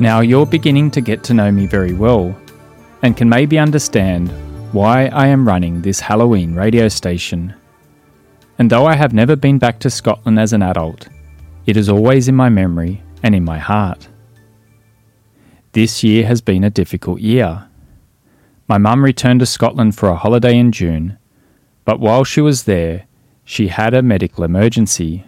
Now you're beginning to get to know me very well and can maybe understand why I am running this Halloween radio station. And though I have never been back to Scotland as an adult, it is always in my memory and in my heart. This year has been a difficult year. My mum returned to Scotland for a holiday in June, but while she was there, she had a medical emergency.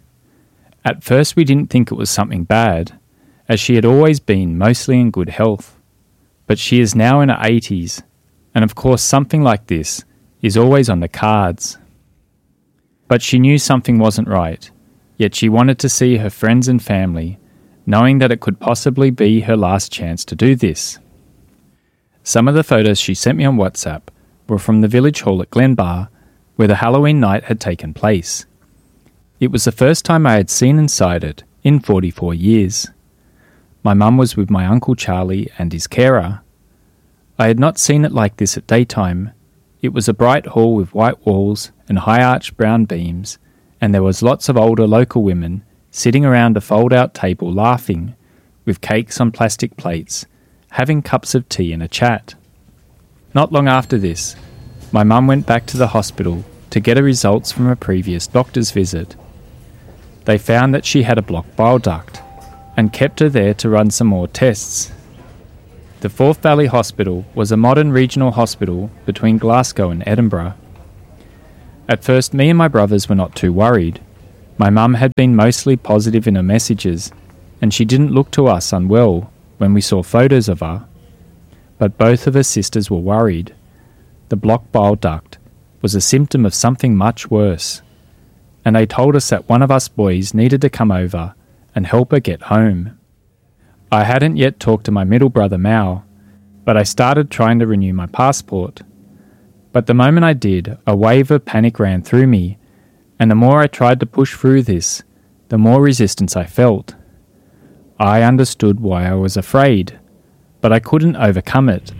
At first we didn't think it was something bad, as she had always been mostly in good health. But she is now in her 80s, and of course something like this is always on the cards. But she knew something wasn't right, yet she wanted to see her friends and family, knowing that it could possibly be her last chance to do this. Some of the photos she sent me on WhatsApp were from the village hall at Glenbar, where the Halloween night had taken place. It was the first time I had seen inside it in 44 years. My mum was with my Uncle Charlie and his carer. I had not seen it like this at daytime. It was a bright hall with white walls and high-arched brown beams, and there was lots of older local women sitting around a fold-out table laughing, with cakes on plastic plates, having cups of tea and a chat. Not long after this, my mum went back to the hospital to get her results from a previous doctor's visit. They found that she had a blocked bile duct and kept her there to run some more tests. The Forth Valley Hospital was a modern regional hospital between Glasgow and Edinburgh. At first, me and my brothers were not too worried. My mum had been mostly positive in her messages, and she didn't look to us unwell when we saw photos of her. But both of her sisters were worried. The blocked bile duct was a symptom of something much worse, and they told us that one of us boys needed to come over and help her get home. I hadn't yet talked to my middle brother Mal, but I started trying to renew my passport. But the moment I did, a wave of panic ran through me, and the more I tried to push through this, the more resistance I felt. I understood why I was afraid, but I couldn't overcome it.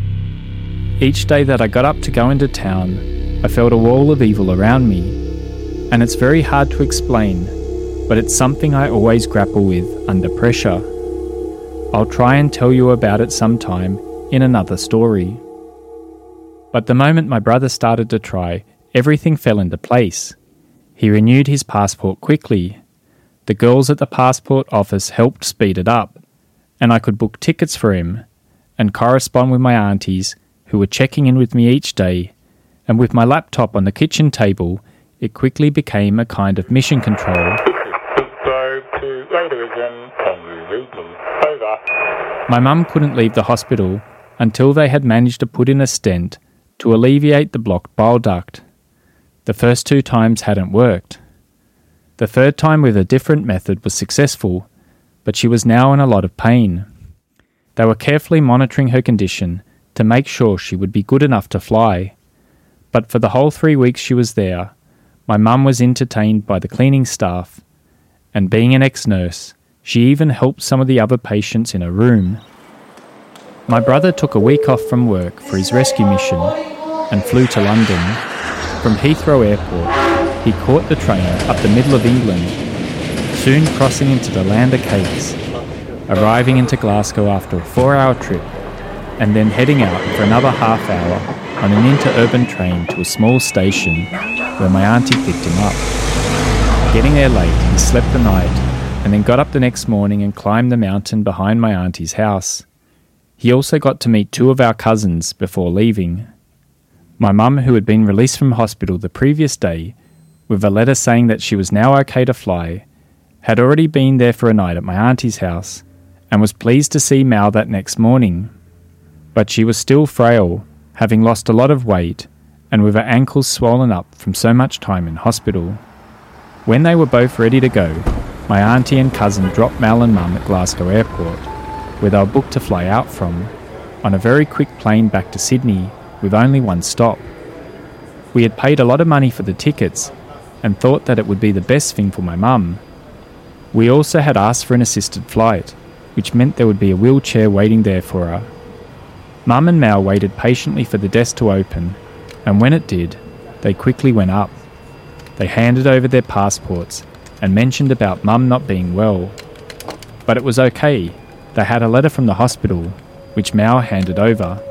Each day that I got up to go into town, I felt a wall of evil around me, and it's very hard to explain, but it's something I always grapple with under pressure. I'll try and tell you about it sometime in another story. But the moment my brother started to try, everything fell into place. He renewed his passport quickly. The girls at the passport office helped speed it up, and I could book tickets for him and correspond with my aunties who were checking in with me each day, and with my laptop on the kitchen table, it quickly became a kind of mission control. My mum couldn't leave the hospital until they had managed to put in a stent to alleviate the blocked bile duct. The first 2 times hadn't worked. The third time with a different method was successful, but she was now in a lot of pain. They were carefully monitoring her condition to make sure she would be good enough to fly. But for the whole 3 weeks she was there, my mum was entertained by the cleaning staff, and being an ex-nurse, she even helped some of the other patients in her room. My brother took a week off from work for his rescue mission and flew to London. From Heathrow Airport, he caught the train up the middle of England, soon crossing into the land of cakes, arriving into Glasgow after a 4-hour trip, and then heading out for another half hour on an interurban train to a small station where my auntie picked him up. Getting there late, he slept the night, and then got up the next morning and climbed the mountain behind my auntie's house. He also got to meet 2 of our cousins before leaving. My mum, who had been released from hospital the previous day, with a letter saying that she was now okay to fly, had already been there for a night at my auntie's house, and was pleased to see Mal that next morning. But she was still frail, having lost a lot of weight, and with her ankles swollen up from so much time in hospital. When they were both ready to go, my auntie and cousin dropped Mal and Mum at Glasgow Airport, where they were booked to fly out from, on a very quick plane back to Sydney, with only 1 stop. We had paid a lot of money for the tickets, and thought that it would be the best thing for my mum. We also had asked for an assisted flight, which meant there would be a wheelchair waiting there for her. Mum and Mal waited patiently for the desk to open, and when it did, they quickly went up. They handed over their passports and mentioned about Mum not being well. But it was okay, they had a letter from the hospital, which Mal handed over.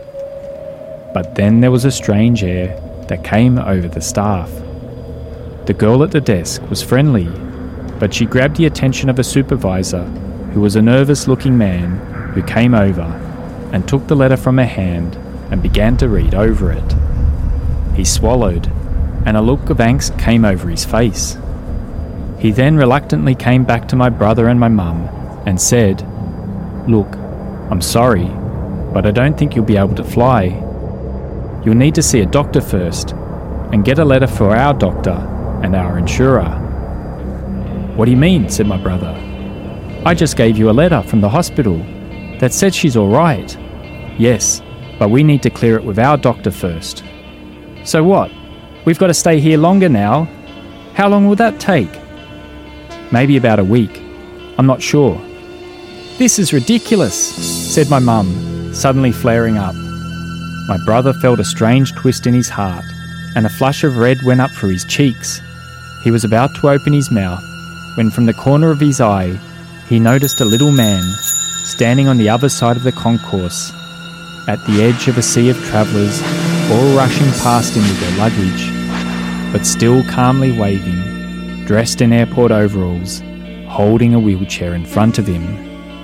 But then there was a strange air that came over the staff. The girl at the desk was friendly, but she grabbed the attention of a supervisor, who was a nervous-looking man who came over and took the letter from her hand and began to read over it. He swallowed, and a look of angst came over his face. He then reluctantly came back to my brother and my mum and said, "Look, I'm sorry, but I don't think you'll be able to fly. You'll need to see a doctor first and get a letter for our doctor and our insurer." "What do you mean?" said my brother. "I just gave you a letter from the hospital that said she's all right." "Yes, but we need to clear it with our doctor first." "So what? We've got to stay here longer now? How long will that take?" "Maybe about a week. I'm not sure." "This is ridiculous," said my mum, suddenly flaring up. My brother felt a strange twist in his heart, and a flush of red went up through his cheeks. He was about to open his mouth when from the corner of his eye he noticed a little man standing on the other side of the concourse, at the edge of a sea of travellers all rushing past him with their luggage, but still calmly waving, dressed in airport overalls, holding a wheelchair in front of him.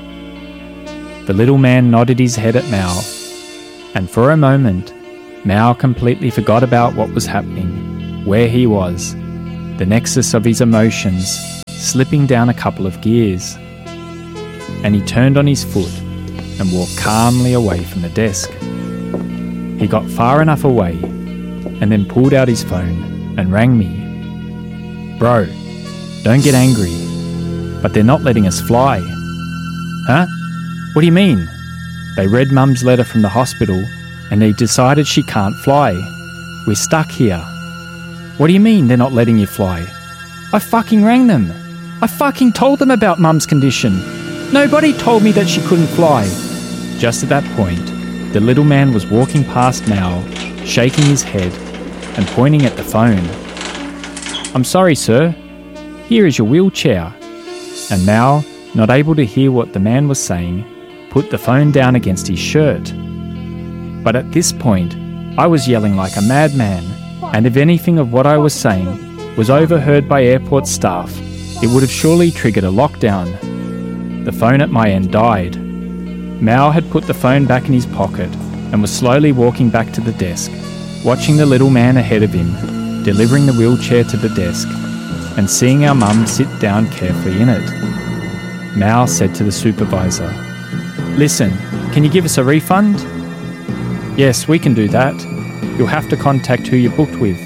The little man nodded his head at Mal, and for a moment, Mal completely forgot about what was happening, where he was, the nexus of his emotions slipping down a couple of gears. And he turned on his foot and walked calmly away from the desk. He got far enough away and then pulled out his phone and rang me. "Bro, don't get angry, but they're not letting us fly." "Huh? What do you mean?" "They read Mum's letter from the hospital and they decided she can't fly. We're stuck here." "What do you mean they're not letting you fly?" "I fucking rang them. I fucking told them about Mum's condition. Nobody told me that she couldn't fly." Just at that point, the little man was walking past Mal, shaking his head and pointing at the phone. "I'm sorry, sir. Here is your wheelchair." And Mal, not able to hear what the man was saying, put the phone down against his shirt. But at this point, I was yelling like a madman, and if anything of what I was saying was overheard by airport staff, it would have surely triggered a lockdown. The phone at my end died. Mal had put the phone back in his pocket and was slowly walking back to the desk, watching the little man ahead of him, delivering the wheelchair to the desk, and seeing our mum sit down carefully in it. Mal said to the supervisor, "Listen, can you give us a refund?" "Yes, we can do that. You'll have to contact who you booked with."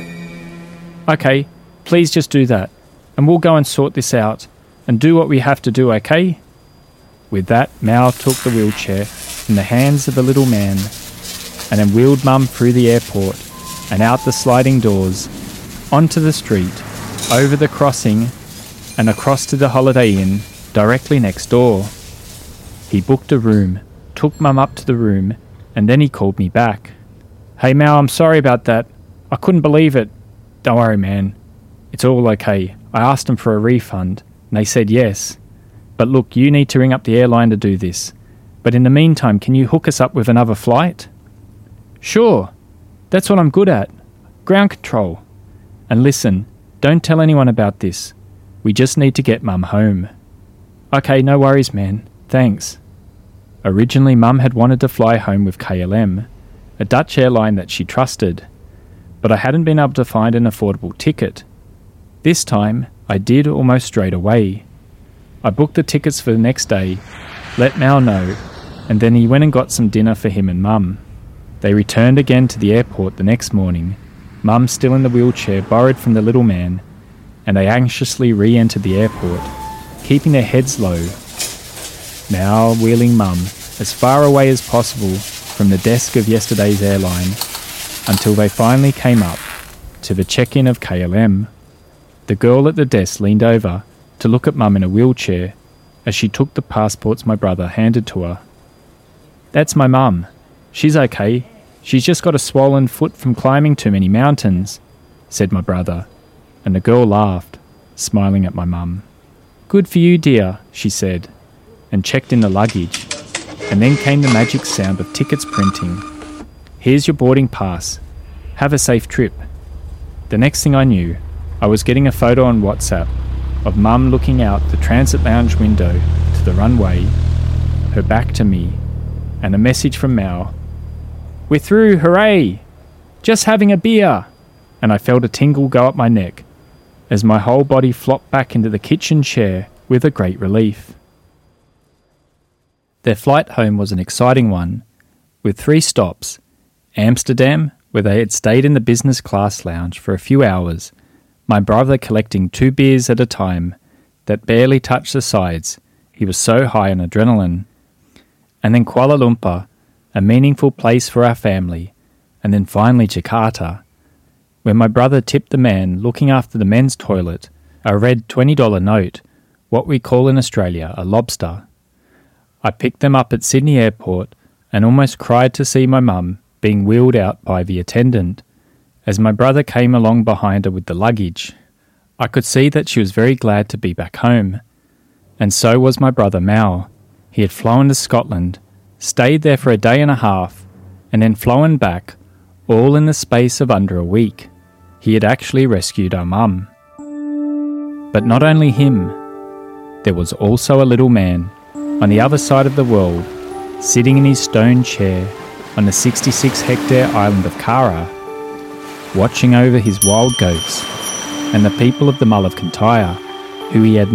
"Okay, please just do that, and we'll go and sort this out, and do what we have to do, okay?" With that, Mal took the wheelchair from the hands of the little man, and then wheeled Mum through the airport, and out the sliding doors, onto the street, over the crossing, and across to the Holiday Inn, directly next door. He booked a room, took Mum up to the room, and then he called me back. "Hey Mal, I'm sorry about that. I couldn't believe it. Don't worry, man. It's all okay. I asked them for a refund, and they said yes. But look, you need to ring up the airline to do this. But in the meantime, can you hook us up with another flight?" "Sure. That's what I'm good at. Ground control. And listen, don't tell anyone about this. We just need to get Mum home." "Okay, no worries, man. Thanks." Originally, Mum had wanted to fly home with KLM, a Dutch airline that she trusted, but I hadn't been able to find an affordable ticket. This time, I did almost straight away. I booked the tickets for the next day, let Mal know, and then he went and got some dinner for him and Mum. They returned again to the airport the next morning, Mum still in the wheelchair borrowed from the little man, and they anxiously re-entered the airport, keeping their heads low, now wheeling Mum as far away as possible from the desk of yesterday's airline, until they finally came up to the check-in of KLM. The girl at the desk leaned over to look at Mum in a wheelchair as she took the passports my brother handed to her. "That's my mum. She's okay. She's just got a swollen foot from climbing too many mountains," said my brother, and the girl laughed, smiling at my mum. "Good for you, dear," she said, and checked in the luggage, and then came the magic sound of tickets printing. Here's your boarding pass. Have a safe trip. The next thing I knew, I was getting a photo on WhatsApp of Mum looking out the transit lounge window to the runway, her back to me, and a message from Mal. "We're through, hooray! Just having a beer!" And I felt a tingle go up my neck as my whole body flopped back into the kitchen chair with a great relief. Their flight home was an exciting one, with 3 stops: Amsterdam, where they had stayed in the business class lounge for a few hours, my brother collecting 2 beers at a time that barely touched the sides, he was so high on adrenaline. And then Kuala Lumpur, a meaningful place for our family, and then finally Jakarta, where my brother tipped the man looking after the men's toilet a red $20 note, what we call in Australia a lobster. I picked them up at Sydney Airport and almost cried to see my mum being wheeled out by the attendant, as my brother came along behind her with the luggage. I could see that she was very glad to be back home. And so was my brother Mal. He had flown to Scotland, stayed there for a day and a half, and then flown back, all in the space of under a week. He had actually rescued our mum. But not only him, there was also a little man on the other side of the world, sitting in his stone chair on the 66-hectare island of Kara, watching over his wild goats and the people of the Mull of Kintyre, who he had